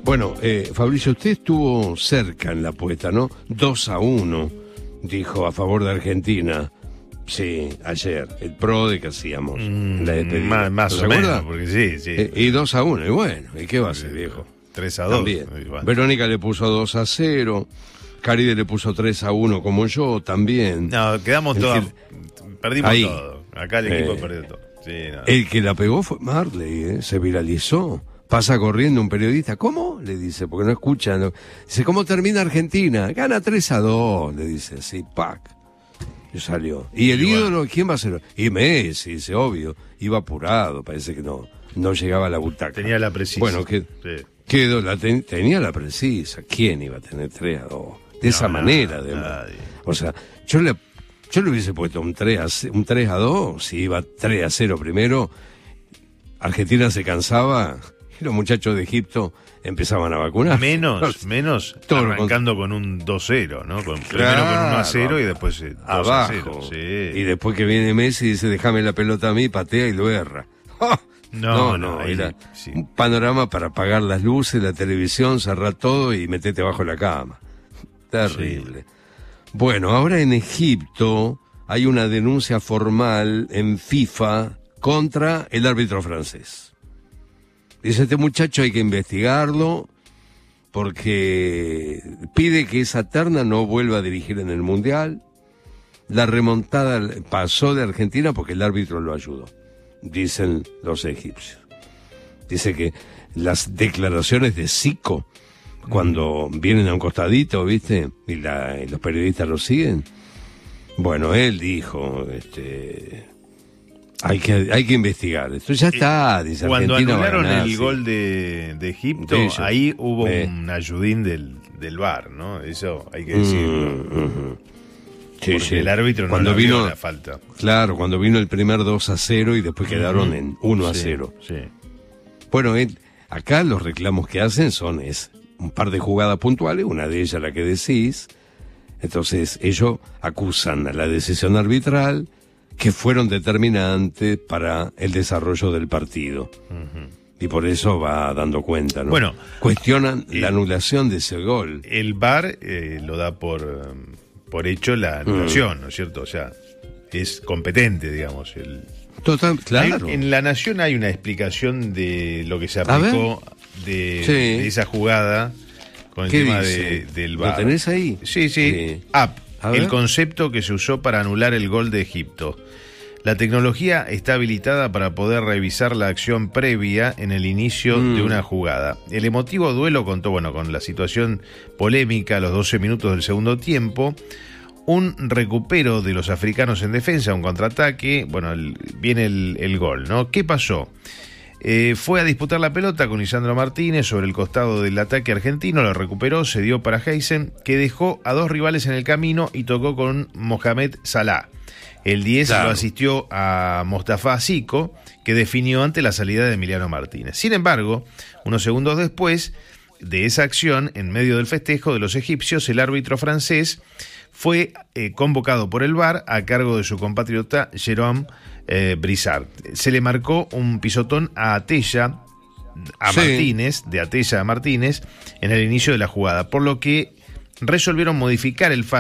Bueno, Fabricio, usted estuvo cerca en la apuesta, ¿no? 2-1, dijo, a favor de Argentina. Sí, ayer, el PRODE que hacíamos. La despedida. Más o menos, porque sí. Y 2-1, y bueno, ¿y qué va a hacer, viejo? 3-2. También. Bueno. Verónica le puso 2-0, Caride le puso 3-1 como yo también. No, quedamos todos, perdimos ahí. todo. Acá el equipo perdió todo. Sí, no. El que la pegó fue Marley, se viralizó. Pasa corriendo un periodista, ¿cómo? Le dice, porque no escucha. No. Dice, ¿cómo termina Argentina? Gana 3-2, le dice, sí, pac. Y salió. ¿Y el ídolo quién va a ser? Y Messi, dice, obvio. Iba apurado, parece que no llegaba a la butaca. Tenía la precisa. Bueno, quedó, tenía la precisa. ¿Quién iba a tener 3-2? De esa manera, además. O sea, yo le hubiese puesto un 3-2, si iba 3-0 primero, Argentina se cansaba y los muchachos de Egipto empezaban a vacunar. Menos arrancando con un 2-0, ¿no? Primero con 1-0 y después 2-0. Abajo. Sí. Y después que viene Messi y dice, déjame la pelota a mí, patea y lo erra. No, era un panorama para apagar las luces, la televisión, cerrar todo y meterte bajo la cama. Terrible. Sí. Bueno, ahora en Egipto hay una denuncia formal en FIFA contra el árbitro francés. Dice, este muchacho hay que investigarlo porque pide que esa terna no vuelva a dirigir en el Mundial. La remontada pasó de Argentina porque el árbitro lo ayudó, dicen los egipcios. Dice que las declaraciones de Zico, cuando vienen a un costadito, ¿viste? Y los periodistas lo siguen. Bueno, él dijo, hay que investigar. Esto ya está, dice cuando Argentina. Cuando anularon el sí. gol de Egipto, ahí hubo un ayudín del VAR, ¿no? Eso hay que decirlo. Porque el árbitro no vio la falta. Claro, cuando vino el primer 2-0 y después quedaron en 1-0. Sí. Bueno, acá los reclamos que hacen es un par de jugadas puntuales, una de ellas la que decís. Entonces ellos acusan a la decisión arbitral que fueron determinantes para el desarrollo del partido. Y por eso va dando cuenta, ¿no? Bueno, cuestionan la anulación de ese gol. El VAR lo da por hecho la anulación, ¿no es cierto? O sea, es competente, digamos. Total, claro. En La Nación hay una explicación de lo que se aplicó de esa jugada con el tema del VAR. ¿Lo tenés ahí? Sí. El concepto que se usó para anular el gol de Egipto. La tecnología está habilitada para poder revisar la acción previa en el inicio de una jugada. El emotivo duelo contó, con la situación polémica a los 12 minutos del segundo tiempo. Un recupero de los africanos en defensa, un contraataque, viene el gol, ¿no? ¿Qué pasó? Fue a disputar la pelota con Lisandro Martínez sobre el costado del ataque argentino, lo recuperó, se dio para Heisen, que dejó a dos rivales en el camino y tocó con Mohamed Salah. El 10 lo asistió a Mostafa Zico, que definió ante la salida de Emiliano Martínez. Sin embargo, unos segundos después de esa acción, en medio del festejo de los egipcios, el árbitro francés fue convocado por el VAR a cargo de su compatriota Jérôme Brissard. Se le marcó un pisotón a Martínez, de Atella a Martínez, en el inicio de la jugada, por lo que resolvieron modificar el fallo